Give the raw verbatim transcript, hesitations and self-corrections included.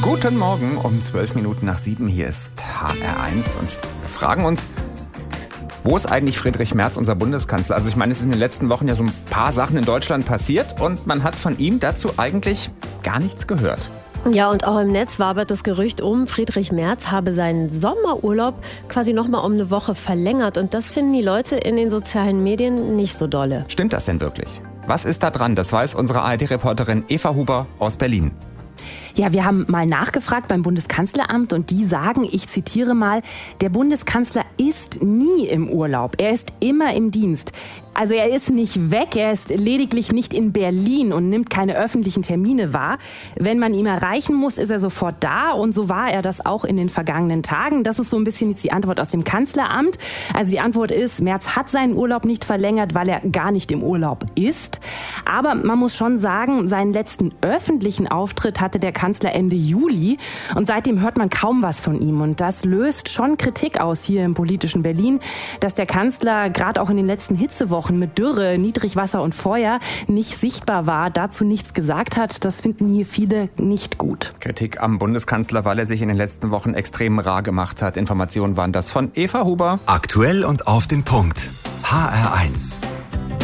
Guten Morgen, um zwölf Minuten nach sieben. Hier ist H R eins und wir fragen uns, wo ist eigentlich Friedrich Merz, unser Bundeskanzler? Also ich meine, es sind in den letzten Wochen ja so ein paar Sachen in Deutschland passiert und man hat von ihm dazu eigentlich gar nichts gehört. Ja, und auch im Netz wabert das Gerücht um, Friedrich Merz habe seinen Sommerurlaub quasi nochmal um eine Woche verlängert. Und das finden die Leute in den sozialen Medien nicht so dolle. Stimmt das denn wirklich? Was ist da dran? Das weiß unsere A R D-Reporterin Eva Huber aus Berlin. Ja, wir haben mal nachgefragt beim Bundeskanzleramt und die sagen, ich zitiere mal, der Bundeskanzler ist nie im Urlaub, er ist immer im Dienst. Also er ist nicht weg, er ist lediglich nicht in Berlin und nimmt keine öffentlichen Termine wahr. Wenn man ihn erreichen muss, ist er sofort da und so war er das auch in den vergangenen Tagen. Das ist so ein bisschen jetzt die Antwort aus dem Kanzleramt. Also die Antwort ist, Merz hat seinen Urlaub nicht verlängert, weil er gar nicht im Urlaub ist. Aber man muss schon sagen, seinen letzten öffentlichen Auftritt hatte der Kanzler Ende Juli und seitdem hört man kaum was von ihm. Und das löst schon Kritik aus hier im politischen Berlin, dass der Kanzler gerade auch in den letzten Hitzewochen mit Dürre, Niedrigwasser und Feuer nicht sichtbar war, dazu nichts gesagt hat. Das finden hier viele nicht gut. Kritik am Bundeskanzler, weil er sich in den letzten Wochen extrem rar gemacht hat. Informationen waren das von Eva Huber. Aktuell und auf den Punkt. H R eins.